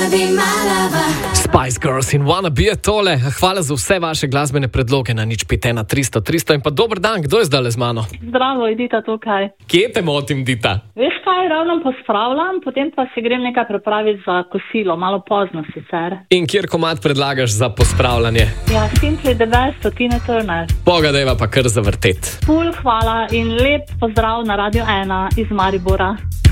Spice Girls in Wanna Be tole. Hvala za vse vaše glasbene predloge na 051 300 in pa dober dan, kdo je zdaj z mano? Zdravo, Edita tukaj. Kje te motim, Dita? Veš kaj, ravno pospravljam, potem pa se grem nekaj pripraviti za kosilo, malo pozno sicer. In kjer komad predlagaš za pospravljanje? Ja, Simply the Best od Tina Turner. Boga deva pa kar zavrtet. Ful, hvala in lep pozdrav na Radio 1 iz Maribora.